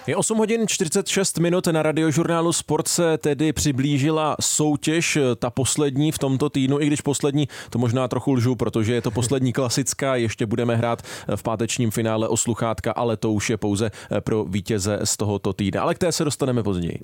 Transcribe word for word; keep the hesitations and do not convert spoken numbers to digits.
Je osm hodin čtyřicet šest minut, na Radiožurnálu Sport se tedy přiblížila soutěž, ta poslední v tomto týdnu, i když poslední, to možná trochu lžu, protože je to poslední klasická, ještě budeme hrát v pátečním finále o sluchátka, ale to už je pouze pro vítěze z tohoto týdne, ale k té se dostaneme později.